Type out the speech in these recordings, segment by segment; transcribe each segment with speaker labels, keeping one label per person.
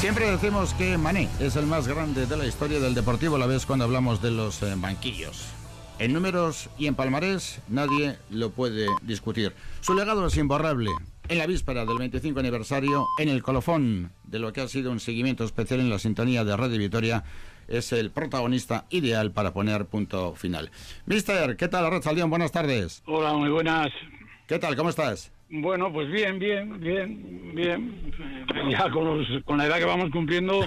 Speaker 1: Siempre decimos que Mané es el más grande de la historia del Deportivo Alavés cuando hablamos de los banquillos. En números y en palmarés nadie lo puede discutir. Su legado es imborrable. En la víspera del 25 aniversario, en el colofón de lo que ha sido un seguimiento especial en la sintonía de Radio Vitoria, es el protagonista ideal para poner punto final. Mister, ¿qué tal, Arratsaldeon? Buenas tardes.
Speaker 2: Hola, muy buenas.
Speaker 1: ¿Qué tal? ¿Cómo estás?
Speaker 2: Bueno, pues bien. Ya con la edad que vamos cumpliendo,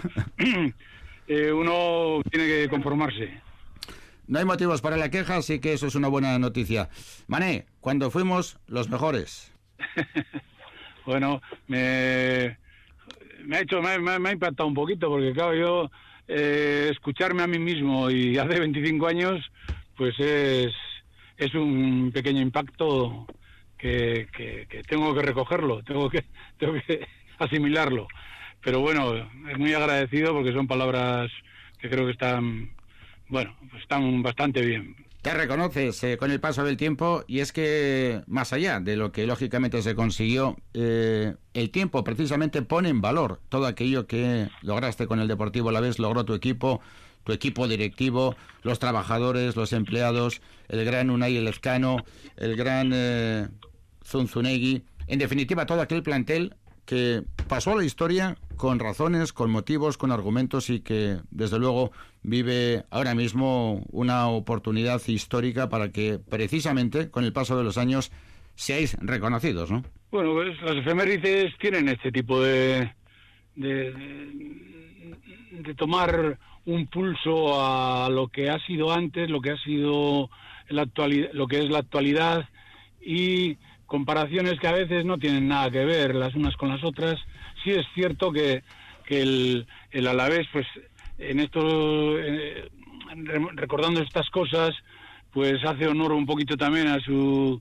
Speaker 2: uno tiene que conformarse.
Speaker 1: No hay motivos para la queja, así que eso es una buena noticia. Mané, cuando fuimos los mejores.
Speaker 2: Bueno, me ha impactado un poquito, porque claro, yo escucharme a mí mismo y hace 25 años, pues es un pequeño impacto que tengo que recogerlo, tengo que asimilarlo. Pero bueno, es muy agradecido porque son palabras que creo que están bastante bien.
Speaker 1: Te reconoces con el paso del tiempo, y es que más allá de lo que lógicamente se consiguió, el tiempo precisamente pone en valor todo aquello que lograste con el Deportivo Alavés, logró tu equipo directivo, los trabajadores, los empleados, el gran Unai Elezcano, el gran Zunzunegui, en definitiva todo aquel plantel que pasó a la historia con razones, con motivos, con argumentos, y que desde luego vive ahora mismo una oportunidad histórica para que precisamente con el paso de los años seáis reconocidos, ¿no?
Speaker 2: Bueno, pues las efemérides tienen este tipo de tomar un pulso a lo que ha sido antes, lo que ha sido la actualidad, lo que es la actualidad, y comparaciones que a veces no tienen nada que ver las unas con las otras. Sí es cierto que el Alavés, pues en esto, recordando estas cosas, pues hace honor un poquito también a su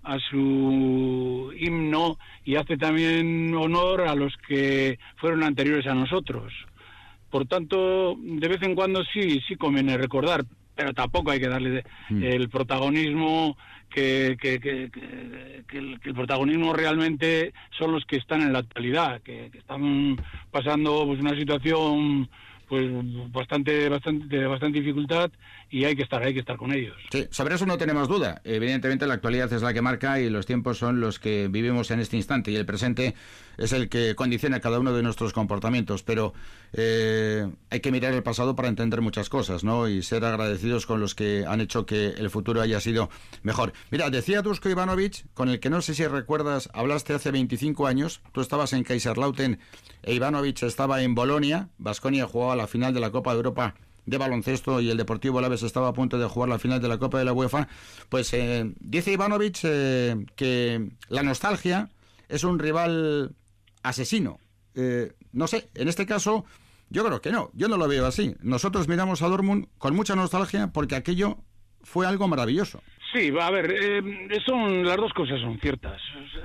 Speaker 2: himno, y hace también honor a los que fueron anteriores a nosotros. Por tanto, de vez en cuando sí conviene recordar, pero tampoco hay que darle el protagonismo que el protagonismo realmente son los que están en la actualidad, que están pasando pues una situación pues bastante dificultad, y hay que estar con ellos.
Speaker 1: Sí, sobre eso no tenemos duda. Evidentemente la actualidad es la que marca, y los tiempos son los que vivimos en este instante, y el presente es el que condiciona cada uno de nuestros comportamientos, pero hay que mirar el pasado para entender muchas cosas, ¿no? Y ser agradecidos con los que han hecho que el futuro haya sido mejor. Mira, decía Dusko Ivanovic, con el que no sé si recuerdas, hablaste hace 25 años, tú estabas en Kaiserslautern e Ivanovic estaba en Bolonia, Baskonia jugaba la final de la Copa de Europa de baloncesto y el Deportivo Alavés estaba a punto de jugar la final de la Copa de la UEFA. Pues dice Ivanovic que la nostalgia es un rival asesino. No sé, en este caso yo creo que no, yo no lo veo así. Nosotros miramos a Dortmund con mucha nostalgia porque aquello fue algo maravilloso.
Speaker 2: Sí, a ver, las dos cosas son ciertas.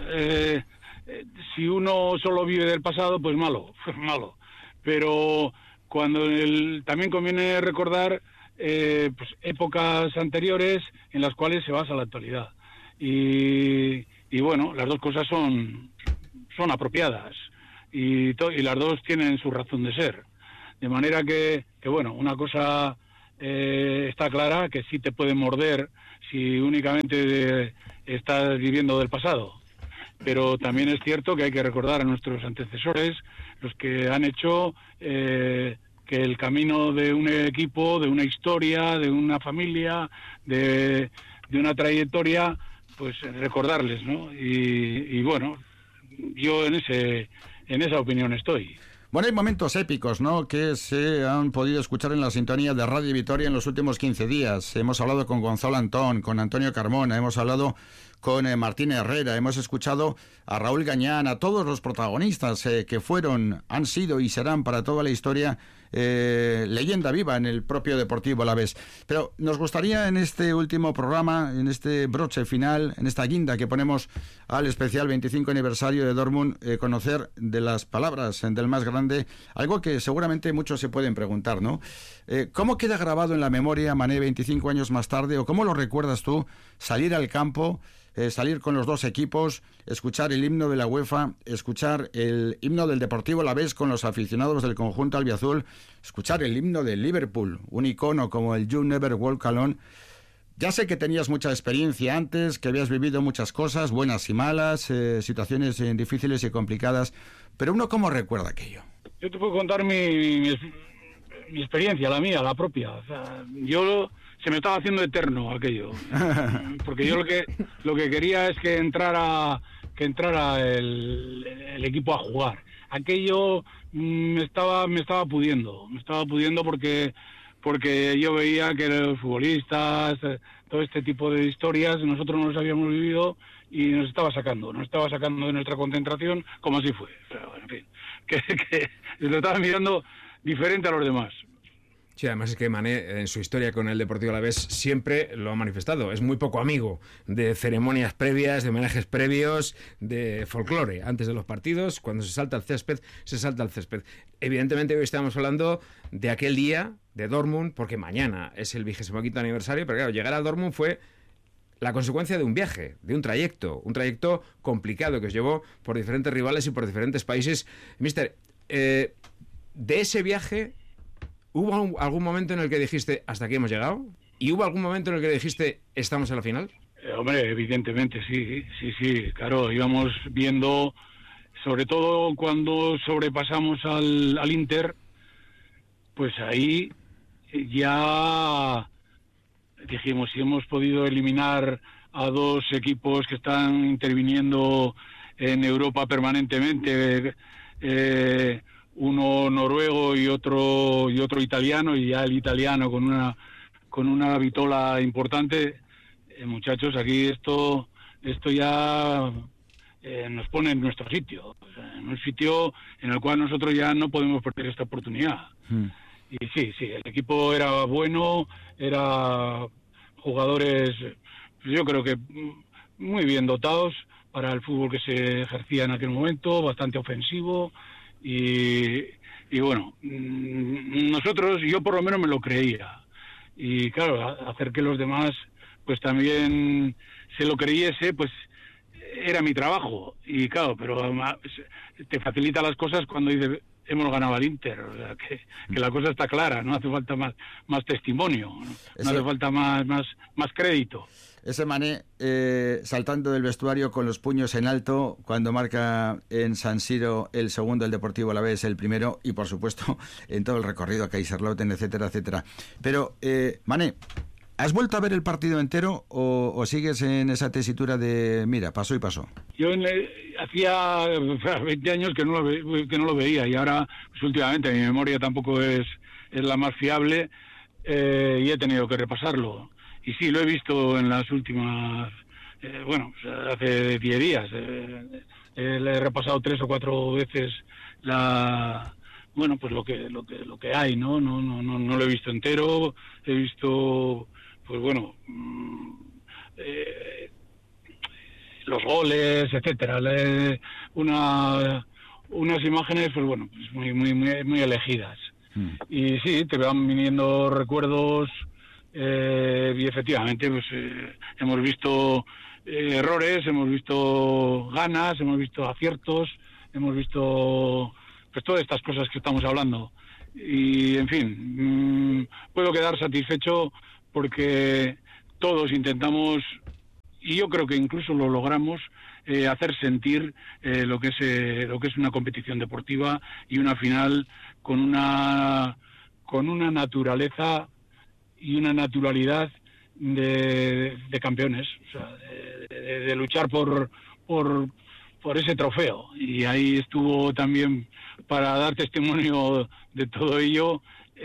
Speaker 2: Si uno solo vive del pasado, pues malo. Pero cuando también conviene recordar pues épocas anteriores en las cuales se basa la actualidad. Y bueno, las dos cosas son apropiadas, y las dos tienen su razón de ser. De manera que bueno, una cosa está clara, que sí te puede morder si únicamente estás viviendo del pasado. Pero también es cierto que hay que recordar a nuestros antecesores, los que han hecho que el camino de un equipo, de una historia, de una familia, de una trayectoria, pues recordarles, ¿no? Y bueno, yo en esa opinión estoy.
Speaker 1: Bueno, hay momentos épicos, ¿no?, que se han podido escuchar en la sintonía de Radio Vitoria en los últimos 15 días. Hemos hablado con Gonzalo Antón, con Antonio Carmona, hemos hablado con Martín Herrera, hemos escuchado a Raúl Gañán, a todos los protagonistas que fueron, han sido y serán para toda la historia leyenda viva en el propio Deportivo Alavés. Pero nos gustaría en este último programa, en este broche final, en esta guinda que ponemos al especial 25 aniversario de Dortmund, conocer de las palabras del más grande algo que seguramente muchos se pueden preguntar, ¿no? ¿Cómo queda grabado en la memoria, Mané, 25 años más tarde, o cómo lo recuerdas tú, salir al campo salir con los dos equipos, escuchar el himno de la UEFA, escuchar el himno del Deportivo Alavés con los aficionados del conjunto albiazul, escuchar el himno del Liverpool, un icono como el You Never Walk Alone. Ya sé que tenías mucha experiencia antes, que habías vivido muchas cosas, buenas y malas, situaciones difíciles y complicadas, pero uno, ¿cómo recuerda aquello?
Speaker 2: Yo te puedo contar mi experiencia, la mía, la propia. O sea, se me estaba haciendo eterno aquello, porque yo lo que quería es que entrara el equipo a jugar. Aquello me estaba pudiendo porque yo veía que los futbolistas, todo este tipo de historias, nosotros no los habíamos vivido y nos estaba sacando de nuestra concentración, como así fue. Pero, en fin, que lo estaba mirando diferente a los demás.
Speaker 3: Sí, además es que Mané, en su historia con el Deportivo Alavés, siempre lo ha manifestado. Es muy poco amigo de ceremonias previas, de homenajes previos, de folclore. Antes de los partidos, cuando se salta el césped, se salta el césped. Evidentemente hoy estamos hablando de aquel día de Dortmund, porque mañana es el 25º aniversario, pero claro, llegar a Dortmund fue la consecuencia de un viaje, de un trayecto complicado que os llevó por diferentes rivales y por diferentes países. Mister, de ese viaje, ¿hubo algún momento en el que dijiste, hasta aquí hemos llegado? ¿Y hubo algún momento en el que dijiste, estamos en la final?
Speaker 2: Hombre, evidentemente, sí, claro, íbamos viendo, sobre todo cuando sobrepasamos al Inter, pues ahí ya dijimos, si hemos podido eliminar a dos equipos que están interviniendo en Europa permanentemente, uno noruego y otro italiano, y ya el italiano con una vitola importante, muchachos, aquí esto ya nos pone en nuestro sitio, o sea, en un sitio en el cual nosotros ya no podemos perder esta oportunidad. Y sí, el equipo era bueno, era jugadores, yo creo que muy bien dotados para el fútbol que se ejercía en aquel momento, bastante ofensivo. Y bueno, yo por lo menos me lo creía. Y claro, hacer que los demás pues también se lo creyese, pues era mi trabajo. Y claro, pero además te facilita las cosas cuando dices, hemos ganado al Inter, o sea, que la cosa está clara, no hace falta más testimonio, no hace falta más crédito.
Speaker 1: Ese Mané saltando del vestuario con los puños en alto cuando marca en San Siro el segundo, el Deportivo Alavés el primero, y por supuesto en todo el recorrido a Kaiserslautern, etcétera, etcétera. Pero, Mané, ¿has vuelto a ver el partido entero o sigues en esa tesitura de, mira, pasó y pasó?
Speaker 2: Yo hacía 20 años que no lo veía, y ahora, pues, últimamente, mi memoria tampoco es la más fiable, y he tenido que repasarlo. Y sí, lo he visto en las últimas, hace 10 días. Le he repasado 3 o 4 veces lo que hay, ¿no? No lo he visto entero. He visto, pues bueno, los goles, etcétera. Unas imágenes, pues bueno, pues muy elegidas. Y sí, te van viniendo recuerdos. Y efectivamente, pues hemos visto errores, hemos visto ganas, hemos visto aciertos, hemos visto pues todas estas cosas que estamos hablando. Y en fin, puedo quedar satisfecho porque todos intentamos, y yo creo que incluso lo logramos, hacer sentir lo que es una competición deportiva y una final con una naturaleza y una naturalidad de campeones, o sea, de luchar por ese trofeo. Y ahí estuvo también, para dar testimonio de todo ello,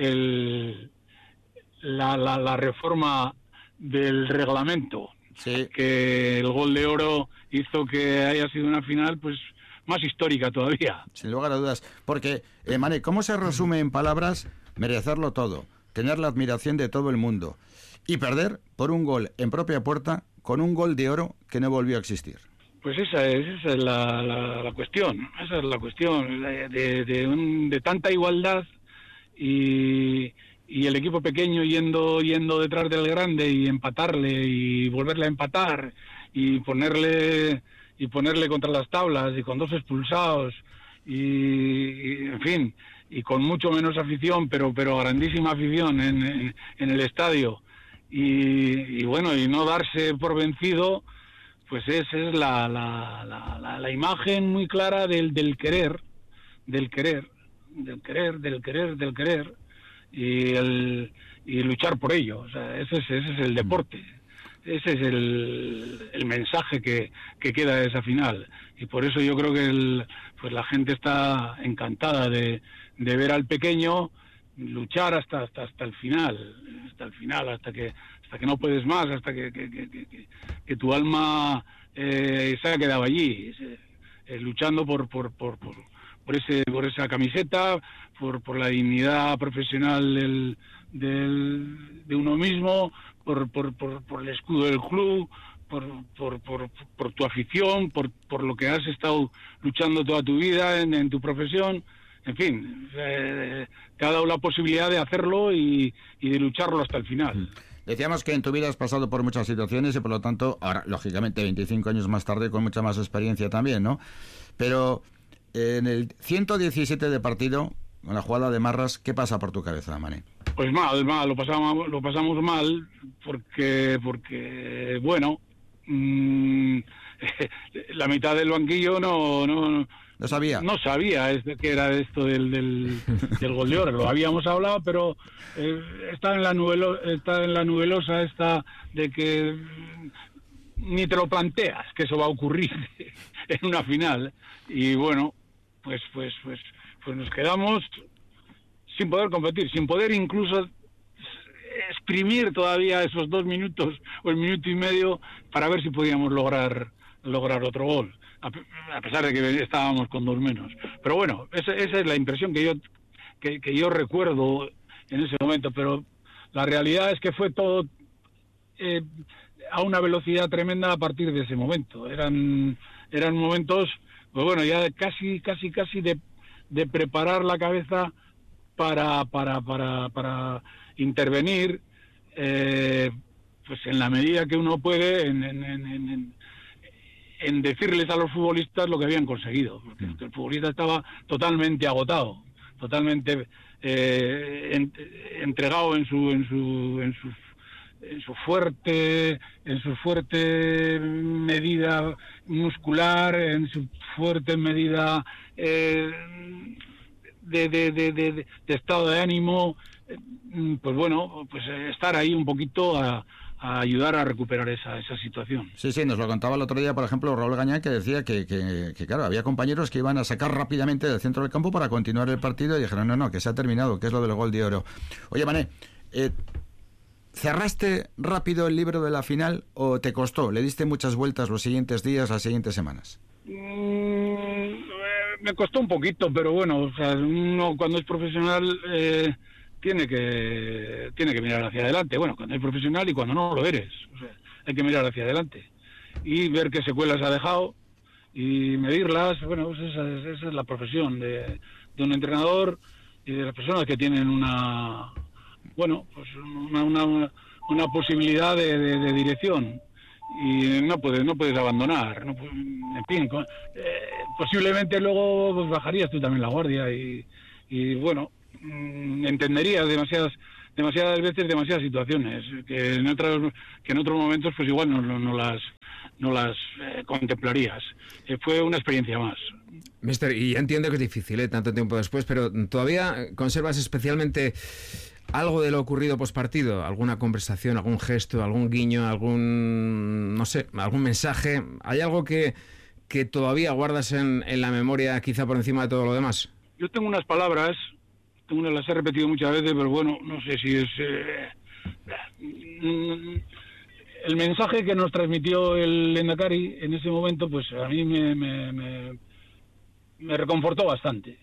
Speaker 2: la reforma del reglamento, sí, que el gol de oro hizo que haya sido una final pues más histórica todavía.
Speaker 1: Sin lugar a dudas, porque, Mané, ¿cómo se resume en palabras merecerlo todo? Tener la admiración de todo el mundo y perder por un gol en propia puerta con un gol de oro que no volvió a existir.
Speaker 2: Pues esa es la cuestión. Esa es la cuestión de tanta igualdad y el equipo pequeño yendo detrás del grande y empatarle y volverle a empatar y ponerle contra las tablas y con 2 expulsados y en fin, y con mucho menos afición, pero grandísima afición en el estadio, y bueno, y no darse por vencido, pues esa es la imagen muy clara del querer y luchar por ello. O sea, ese es el deporte. Ese es el mensaje que queda de esa final, y por eso yo creo que pues la gente está encantada de ver al pequeño luchar hasta el final, hasta que no puedes más, hasta que tu alma se ha quedado allí, luchando por esa camiseta, por la dignidad profesional de uno mismo, por el escudo del club, por tu afición, por lo que has estado luchando toda tu vida en tu profesión. En fin, te ha dado la posibilidad de hacerlo y de lucharlo hasta el final.
Speaker 1: Decíamos que en tu vida has pasado por muchas situaciones y por lo tanto, ahora, lógicamente, 25 años más tarde, con mucha más experiencia también, ¿no? Pero en el 117 de partido, con la jugada de Marras, ¿qué pasa por tu cabeza, Mané?
Speaker 2: Pues mal, lo pasamos mal, porque bueno, la mitad del banquillo no sabía que era esto del gol de oro. Lo habíamos hablado, pero está en la nubelosa esta de que ni te lo planteas que eso va a ocurrir en una final. Y bueno, pues nos quedamos sin poder competir, sin poder incluso exprimir todavía esos 2 minutos o el minuto y medio para ver si podíamos lograr otro gol, a pesar de que estábamos con 2 menos. Pero bueno, esa es la impresión que yo recuerdo en ese momento, pero la realidad es que fue todo a una velocidad tremenda a partir de ese momento. Eran momentos, pues bueno, ya casi de preparar la cabeza para intervenir, pues en la medida que uno puede, en decirles a los futbolistas lo que habían conseguido, porque el futbolista estaba totalmente agotado, totalmente entregado en su fuerte medida muscular, en su fuerte medida de estado de ánimo, pues bueno, pues estar ahí un poquito a ayudar a recuperar esa situación.
Speaker 1: Sí, nos lo contaba el otro día, por ejemplo, Raúl Gañán, que decía que claro, había compañeros que iban a sacar rápidamente del centro del campo para continuar el partido y dijeron, no, que se ha terminado, que es lo del gol de oro. Oye, Mané, ¿cerraste rápido el libro de la final o te costó? ¿Le diste muchas vueltas los siguientes días, las siguientes semanas?
Speaker 2: Me costó un poquito, pero bueno, o sea, uno cuando es profesional tiene que mirar hacia adelante. Bueno, cuando es profesional y cuando no lo eres, o sea, hay que mirar hacia adelante y ver qué secuelas ha dejado y medirlas. Bueno, pues esa es la profesión de un entrenador y de las personas que tienen una posibilidad de dirección, y no puedes abandonar, en fin, posiblemente luego pues bajarías tú también la guardia y bueno, entenderías demasiadas veces demasiadas situaciones que en otros momentos pues igual no las contemplarías. Fue una experiencia más.
Speaker 3: Mister, y ya entiendo que es difícil, tanto tiempo después, pero ¿todavía conservas especialmente algo de lo ocurrido postpartido? ¿Alguna conversación, algún gesto, algún guiño, algún mensaje? ¿Hay algo que todavía guardas en la memoria, quizá por encima de todo lo demás?
Speaker 2: Yo tengo unas palabras, las he repetido muchas veces, pero bueno, no sé si es el mensaje que nos transmitió el Lehendakari en ese momento, pues a mí me reconfortó bastante.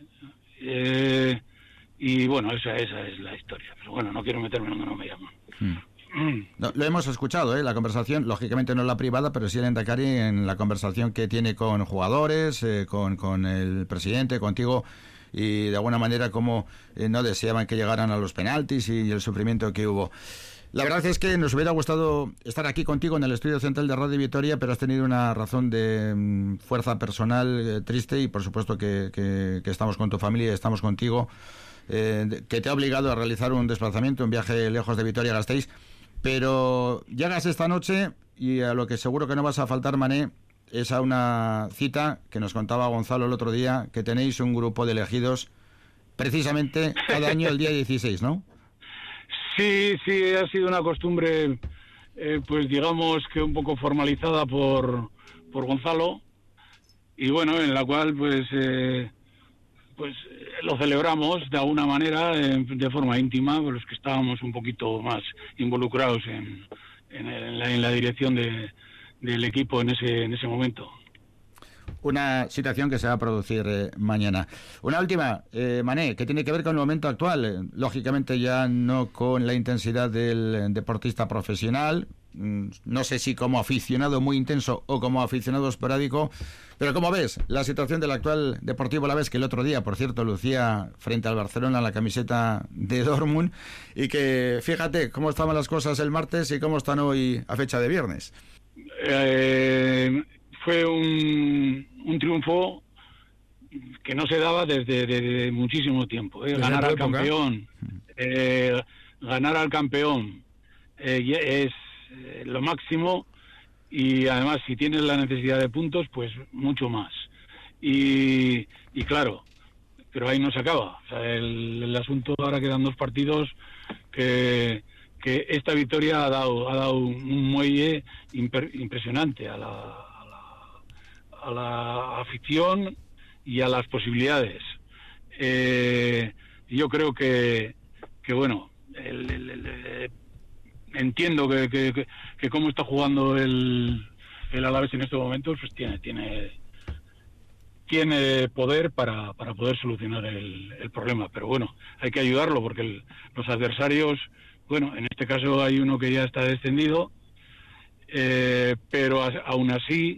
Speaker 2: Y bueno, esa es la historia. Pero bueno, no quiero meterme donde no me llaman.
Speaker 1: No, lo hemos escuchado, la conversación, lógicamente no en la privada, pero sí el Endacari en la conversación que tiene con jugadores, con el presidente, contigo, y de alguna manera como no deseaban que llegaran a los penaltis y el sufrimiento que hubo. La verdad es que nos hubiera gustado estar aquí contigo en el estudio central de Radio Vitoria, pero has tenido una razón de fuerza personal triste y por supuesto que estamos con tu familia, estamos contigo, que te ha obligado a realizar un desplazamiento, un viaje lejos de Vitoria-Gasteiz, pero llegas esta noche y a lo que seguro que no vas a faltar, Mané, es a una cita que nos contaba Gonzalo el otro día, que tenéis un grupo de elegidos precisamente cada año el día 16, ¿no?
Speaker 2: Sí, ha sido una costumbre, pues digamos que un poco formalizada por Gonzalo, y bueno, en la cual pues lo celebramos de alguna manera, de forma íntima, los que estábamos un poquito más involucrados en la dirección del equipo en ese momento.
Speaker 1: Una situación que se va a producir mañana. Una última, Mané, que tiene que ver con el momento actual. Lógicamente ya no con la intensidad del deportista profesional, no sé si como aficionado muy intenso o como aficionado esporádico, pero ¿cómo ves la situación del actual Deportivo Alavés, que el otro día, por cierto, lucía frente al Barcelona la camiseta de Dortmund, y que fíjate cómo estaban las cosas el martes y cómo están hoy a fecha de viernes?
Speaker 2: Fue un triunfo que no se daba desde muchísimo tiempo. Ganar al campeón, es lo máximo, y además si tienes la necesidad de puntos, pues mucho más. Y claro, pero ahí no se acaba. O sea, el asunto, ahora quedan 2 partidos que esta victoria ha dado un muelle impresionante a la afición y a las posibilidades. Yo creo que bueno, entiendo que cómo está jugando el Alavés en estos momentos, pues tiene poder para poder solucionar el problema, pero bueno, hay que ayudarlo porque los adversarios, bueno, en este caso hay uno que ya está descendido, pero aún así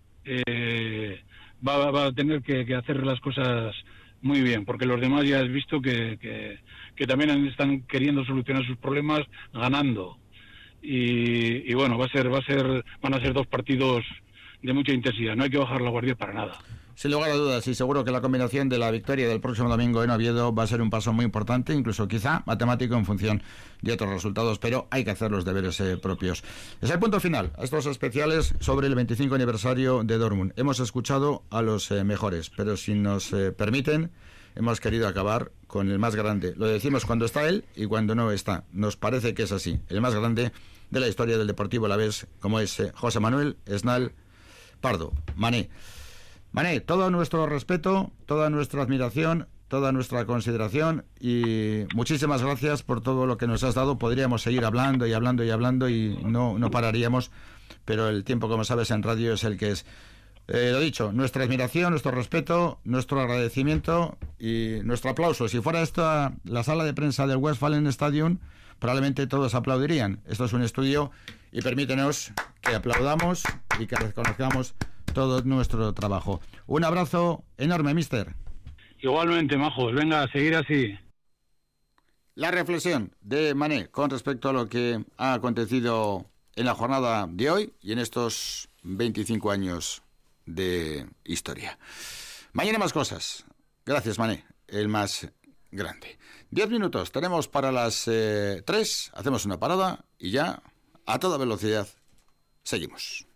Speaker 2: va a tener que hacer las cosas muy bien, porque los demás ya has visto que también están queriendo solucionar sus problemas ganando, y bueno, van a ser 2 partidos de mucha intensidad, no hay que bajar la guardia para nada.
Speaker 1: Sin lugar a dudas, y seguro que la combinación de la victoria del próximo domingo en Oviedo va a ser un paso muy importante, incluso quizá matemático en función de otros resultados, pero hay que hacer los deberes propios. Es el punto final a estos especiales sobre el 25 aniversario de Dortmund. Hemos escuchado a los mejores, pero si nos permiten, hemos querido acabar con el más grande. Lo decimos cuando está él y cuando no está. Nos parece que es así. El más grande de la historia del Deportivo Alavés, como es José Manuel Esnal Pardo. Mané, todo nuestro respeto, toda nuestra admiración, toda nuestra consideración, y muchísimas gracias por todo lo que nos has dado. Podríamos seguir hablando y hablando y hablando y no pararíamos, pero el tiempo, como sabes, en radio es el que es. Lo dicho, nuestra admiración, nuestro respeto, nuestro agradecimiento y nuestro aplauso. Si fuera esta la sala de prensa del Westfalen Stadium, probablemente todos aplaudirían. Esto es un estudio y permítenos que aplaudamos y que reconozcamos todo nuestro trabajo. Un abrazo enorme, mister.
Speaker 2: Igualmente, majos. Venga, a seguir así.
Speaker 1: La reflexión de Mané con respecto a lo que ha acontecido en la jornada de hoy y en estos 25 años de historia. Mañana más cosas. Gracias, Mané, el más grande. 10 minutos tenemos para las 3. Hacemos una parada y ya, a toda velocidad, seguimos.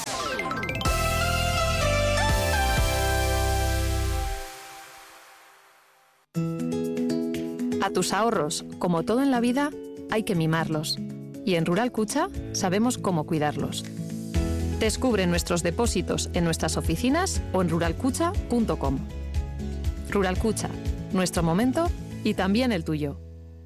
Speaker 4: A tus ahorros, como todo en la vida, hay que mimarlos. Y en Rural Cucha sabemos cómo cuidarlos. Descubre nuestros depósitos en nuestras oficinas o en ruralcucha.com. Rural Cucha, nuestro momento y también el tuyo.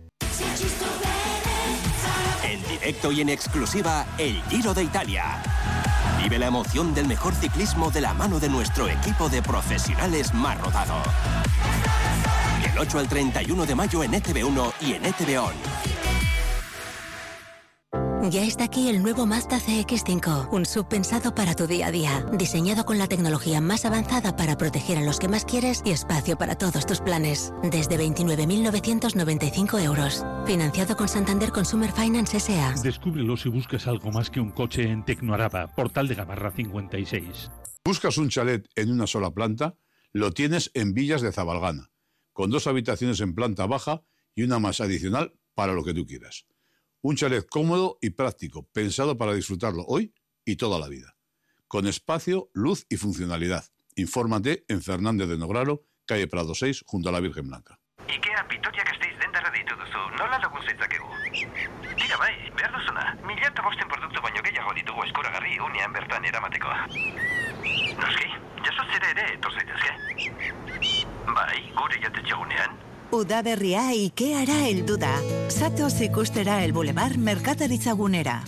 Speaker 5: En directo y en exclusiva, el Giro de Italia. Vive la emoción del mejor ciclismo de la mano de nuestro equipo de profesionales más rodado. Del 8 al 31 de mayo en ETV1 y en ETV On.
Speaker 6: Ya está aquí el nuevo Mazda CX-5, un SUV pensado para tu día a día, diseñado con la tecnología más avanzada para proteger a los que más quieres y espacio para todos tus planes. Desde 29.995 euros. Financiado con Santander Consumer Finance S.A.
Speaker 7: Descúbrelo si buscas algo más que un coche en Tecnoaraba, Portal de Gamarra 56.
Speaker 8: ¿Buscas un chalet en una sola planta? Lo tienes en Villas de Zabalgana, con 2 habitaciones en planta baja y una más adicional para lo que tú quieras. Un chalet cómodo y práctico, pensado para disfrutarlo hoy y toda la vida. Con espacio, luz y funcionalidad. Infórmate en Fernández de Nograro, calle Prado 6, junto a la Virgen Blanca.
Speaker 9: Ikea Vitoria Gasteiz dendarra deitu duzu, nola lagun zaitzakegu? Tira bai, behar duzuna. 1005 produktu baino gehiago ditugu eskuragarri unean bertan eramateko. Noski, jasotzera ere etor zaitezke. Bai, gure jatetxegunean.
Speaker 10: Udaberria Ikeara heldu da. Zatoz ikustera el Boulevard Merkataritza gunera.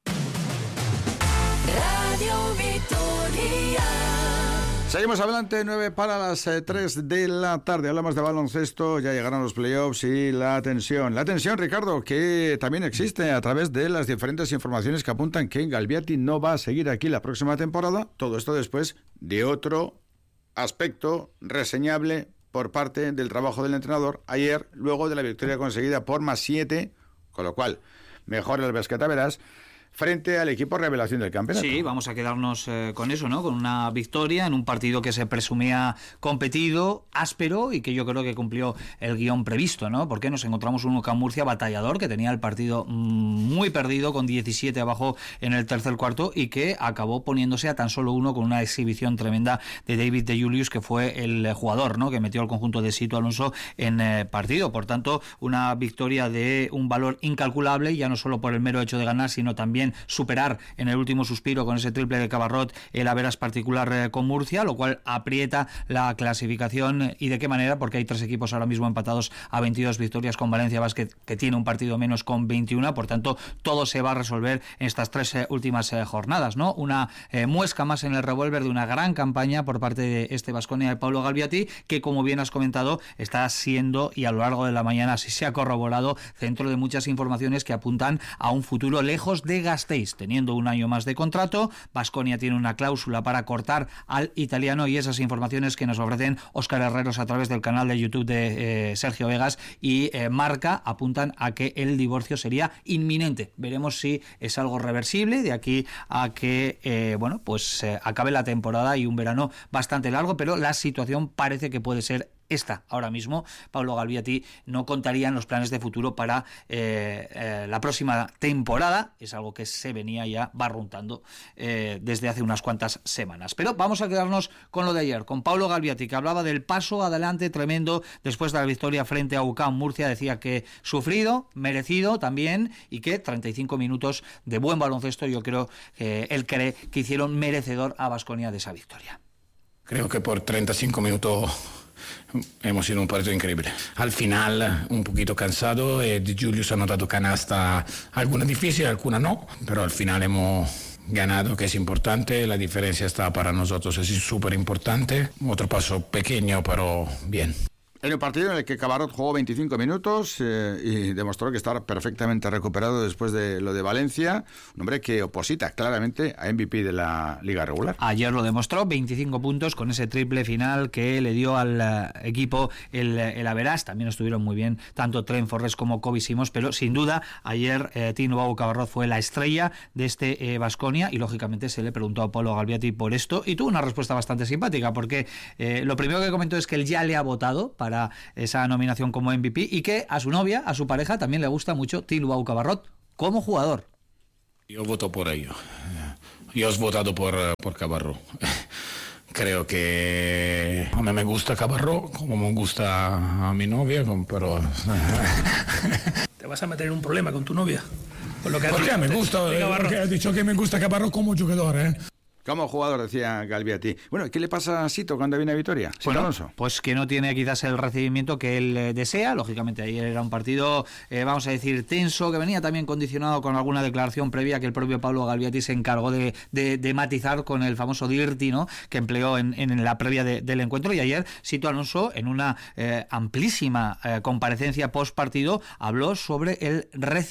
Speaker 11: Radio Vitoria.
Speaker 1: Seguimos adelante, 9 para las 3 de la tarde. Hablamos de baloncesto, ya llegaron los playoffs y la tensión. La tensión, Ricardo, que también existe a través de las diferentes informaciones que apuntan que Galbiati no va a seguir aquí la próxima temporada. Todo esto después de otro aspecto reseñable por parte del trabajo del entrenador ayer, luego de la victoria conseguida por +7, con lo cual mejora el Básquet Verás frente al equipo revelación del campeonato.
Speaker 12: Sí, vamos a quedarnos con eso, ¿no? Con una victoria en un partido que se presumía competido, áspero y que yo creo que cumplió el guión previsto, ¿no? Porque nos encontramos un UCAM Murcia batallador que tenía el partido muy perdido con 17 abajo en el tercer cuarto y que acabó poniéndose a tan solo 1 con una exhibición tremenda de David de Julius, que fue el jugador, ¿no? Que metió el conjunto de Sito Alonso en partido. Por tanto, una victoria de un valor incalculable, ya no solo por el mero hecho de ganar, sino también superar en el último suspiro con ese triple de Cabarrot el haberas particular con Murcia, lo cual aprieta la clasificación. ¿Y de qué manera? Porque hay 3 equipos ahora mismo empatados a 22 victorias, con Valencia Basket, que tiene un partido menos, con 21. Por tanto, todo se va a resolver en estas 3 últimas jornadas, ¿no? Una muesca más en el revólver de una gran campaña por parte de este Baskonia de Paulo Galbiati, que, como bien has comentado, está siendo, y a lo largo de la mañana así se ha corroborado, centro de muchas informaciones que apuntan a un futuro lejos de Gasteiz, teniendo un año más de contrato. Baskonia tiene una cláusula para cortar al italiano, y esas informaciones que nos ofrecen Óscar Herreros a través del canal de YouTube de Sergio Vegas y Marca apuntan a que el divorcio sería inminente. Veremos si es algo reversible de aquí a que acabe la temporada y un verano bastante largo, pero la situación parece que puede ser esta. Ahora mismo Paulo Galbiati no contaría en los planes de futuro para la próxima temporada. Es algo que se venía ya barruntando desde hace unas cuantas semanas. Pero vamos a quedarnos con lo de ayer, con Paulo Galbiati, que hablaba del paso adelante tremendo después de la victoria frente a UCAM Murcia. Decía que sufrido, merecido también, y que 35 minutos de buen baloncesto, yo creo que él cree que hicieron merecedor a Baskonia de esa victoria.
Speaker 13: Creo que por 35 minutos hemos sido un partido increíble. Al final un poquito cansado, Di Julius ha notado canasta, alguna difícil, alguna no, pero al final hemos ganado, que es importante. La diferencia está para nosotros, es súper importante. Otro paso pequeño, pero bien.
Speaker 1: En un partido en el que Cabarrot jugó 25 minutos y demostró que estaba perfectamente recuperado después de lo de Valencia. Un hombre que oposita claramente a MVP de la Liga Regular.
Speaker 12: Ayer lo demostró, 25 puntos con ese triple final que le dio al equipo el averás. También estuvieron muy bien tanto Trent Forrest como Kobe Simons, pero sin duda ayer Tino Cabarrot fue la estrella de este Baskonia, y lógicamente se le preguntó a Paulo Galbiati por esto y tuvo una respuesta bastante simpática, porque lo primero que comentó es que él ya le ha votado para esa nominación como MVP y que a su novia, a su pareja, también le gusta mucho Tino Cabarrot como jugador.
Speaker 13: Yo voto por ello. Yo he votado por Cabarrot. Creo que a mí me gusta Cabarrot como me gusta a mi novia, pero...
Speaker 14: ¿Te vas a meter en un problema con tu novia?
Speaker 13: ¿Por qué? Me gusta, porque has dicho que me gusta Cabarrot como jugador, ¿eh?
Speaker 1: Como jugador, decía Galbiati. Bueno, ¿qué le pasa a Sito cuando viene a Vitoria?
Speaker 12: Bueno,
Speaker 1: Alonso.
Speaker 12: pues que no tiene quizás el recibimiento que él desea. Lógicamente ayer era un partido, vamos a decir, tenso, que venía también condicionado con alguna declaración previa que el propio Pablo Galbiati se encargó de matizar con el famoso dirty, ¿no?, que empleó en la previa del encuentro. Y ayer Sito Alonso, en una amplísima comparecencia post partido, habló sobre el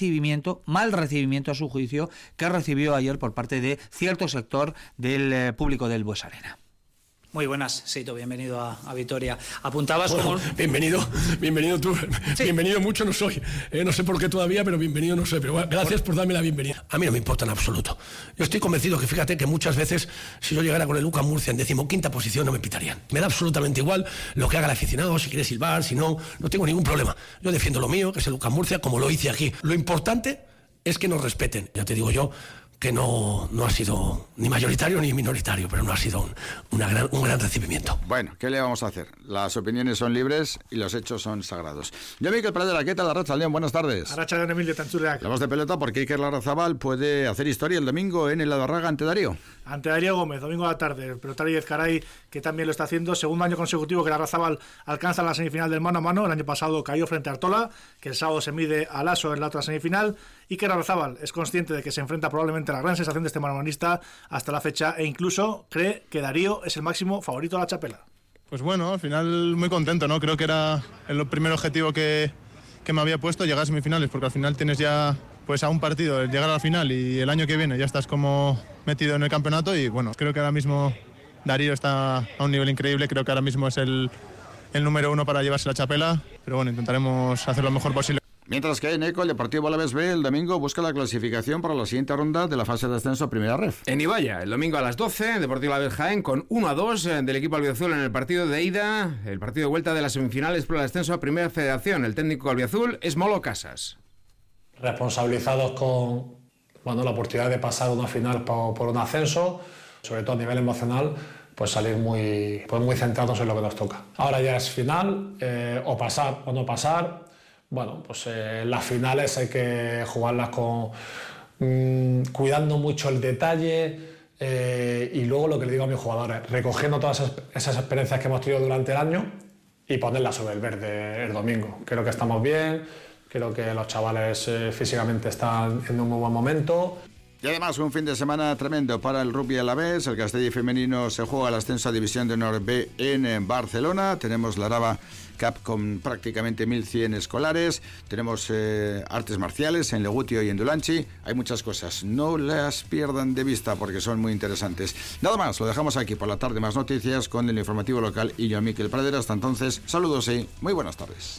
Speaker 12: mal recibimiento a su juicio, que recibió ayer por parte de cierto sector del público del Buesarena.
Speaker 14: Muy buenas, Sito, bienvenido a Vitoria. Apuntabas
Speaker 15: bueno,
Speaker 14: como...
Speaker 15: Bienvenido tú. Sí. Bienvenido mucho no soy. No sé por qué todavía, pero bienvenido no soy. Pero bueno, gracias por darme la bienvenida. A mí no me importa en absoluto. Yo estoy convencido que, fíjate, que muchas veces, si yo llegara con el UCAM Murcia en 15ª posición, no me pitarían. Me da absolutamente igual lo que haga el aficionado, si quiere silbar, si no, no tengo ningún problema. Yo defiendo lo mío, que es el UCAM Murcia, como lo hice aquí. Lo importante es que nos respeten. Ya te digo yo que no ha sido ni mayoritario ni minoritario, pero no ha sido un gran recibimiento.
Speaker 1: Bueno, ¿qué le vamos a hacer? Las opiniones son libres y los hechos son sagrados. Yo, Mikel Pradera, ¿qué tal? Arratsaldeon, buenas tardes.
Speaker 16: Arratsaldeon, Emilio Tantzureak.
Speaker 1: Hablamos de pelota porque Iker Larrazabal puede hacer historia el domingo en el Adarraga ante Darío.
Speaker 16: Ante Darío Gómez, domingo a la tarde. El pelotari Ezcaray, que también lo está haciendo. Segundo año consecutivo que Larrazabal alcanza la semifinal del mano a mano. El año pasado cayó frente a Artola, que el sábado se mide a Lasso en la otra semifinal. Iker Larrazabal es consciente de que se enfrenta probablemente a la gran sensación de este manomanista hasta la fecha, e incluso cree que Darío es el máximo favorito a la chapela.
Speaker 17: Pues bueno, al final muy contento, ¿no? Creo que era el primer objetivo que me había puesto, llegar a semifinales, porque al final tienes ya pues a un partido, llegar a la final, y el año que viene ya estás como metido en el campeonato. Y bueno, creo que ahora mismo Darío está a un nivel increíble, creo que ahora mismo es el número 1 para llevarse la chapela, pero bueno, intentaremos hacer lo mejor posible.
Speaker 1: Mientras que en ECO, el Deportivo Alavés B el domingo busca la clasificación para la siguiente ronda de la fase de ascenso a Primera Ref.
Speaker 3: En Ibaya, el domingo a las 12, Deportivo Alavés Jaén con 1-2 del equipo albiazul en el partido de ida, el partido de vuelta de las semifinales por el ascenso a Primera Federación. El técnico albiazul es Molo Casas.
Speaker 18: Responsabilizados con la oportunidad de pasar una final por un ascenso, sobre todo a nivel emocional, pues salir muy centrados en lo que nos toca. Ahora ya es final, o pasar o no pasar. Bueno, pues las finales hay que jugarlas cuidando mucho el detalle, y luego lo que le digo a mis jugadores, recogiendo todas esas experiencias que hemos tenido durante el año y ponerlas sobre el verde el domingo. Creo que estamos bien, creo que los chavales físicamente están en un muy buen momento.
Speaker 1: Y además un fin de semana tremendo para el rugby alavés. El Castelli femenino se juega el ascenso a División de Honor B en Barcelona. Tenemos la Araba Cup con prácticamente 1.100 escolares. Tenemos artes marciales en Legutio y en Dulantzi. Hay muchas cosas. No las pierdan de vista porque son muy interesantes. Nada más, lo dejamos aquí por la tarde. Más noticias con el informativo local y yo, Mikel Pradera. Hasta entonces, saludos y muy buenas tardes.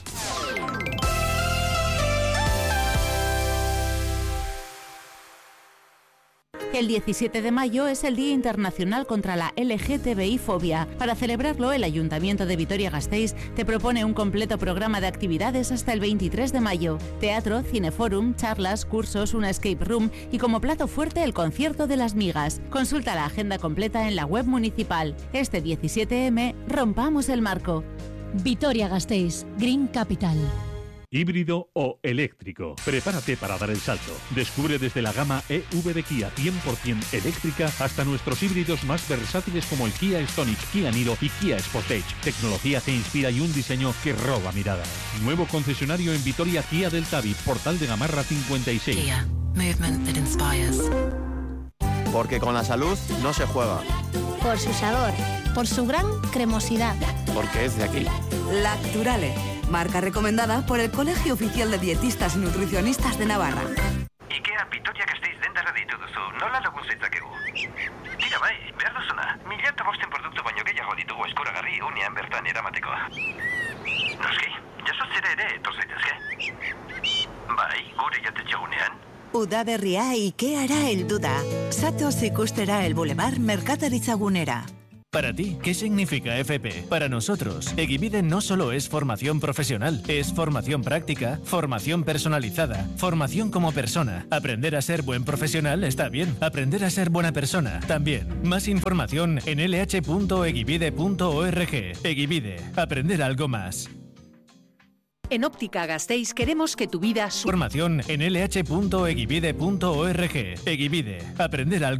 Speaker 19: El 17 de mayo es el Día Internacional contra la LGTBI-fobia. Para celebrarlo, el Ayuntamiento de Vitoria-Gasteiz te propone un completo programa de actividades hasta el 23 de mayo. Teatro, cineforum, charlas, cursos, una escape room y como plato fuerte el concierto de las migas. Consulta la agenda completa en la web municipal. Este 17M, rompamos el marco.
Speaker 20: Vitoria-Gasteiz, Green Capital.
Speaker 7: Híbrido o eléctrico. Prepárate para dar el salto. Descubre desde la gama EV de Kia 100% eléctrica hasta nuestros híbridos más versátiles como el Kia Stonic, Kia Niro y Kia Sportage. Tecnología que inspira y un diseño que roba miradas. Nuevo concesionario en Vitoria, Kia del Tabi, Portal de Gamarra 56.
Speaker 6: Kia. Movement that inspires.
Speaker 21: Porque con la salud no se juega.
Speaker 22: Por su sabor. Por su gran cremosidad.
Speaker 21: Porque es de aquí.
Speaker 23: Lacturale. Marca recomendada por el Colegio Oficial de Dietistas y Nutricionistas de Navarra.
Speaker 9: Ikea Vitoria-Gasteiz dendarra deitu duzu, nola lagun zaitzakegu? Tira bai, behar duzuna, 1.500 produktu baino gehiago ditugu eskuragarri unean bertan eramateko. Noski, jasotzera ere etor zaitezke. Bai, gure jatetxegunean.
Speaker 10: Udaberria Ikeara heldu da. Zatoz ikustera el Boulevard Merkataritza gunera.
Speaker 24: Para ti, ¿qué significa FP? Para nosotros, Egivide no solo es formación profesional, es formación práctica, formación personalizada, formación como persona. Aprender a ser buen profesional está bien, aprender a ser buena persona también. Más información en lh.egivide.org. Egivide, aprender algo más.
Speaker 25: En Óptica Gasteiz queremos que tu vida...
Speaker 24: Formación en lh.egivide.org. Egivide, aprender algo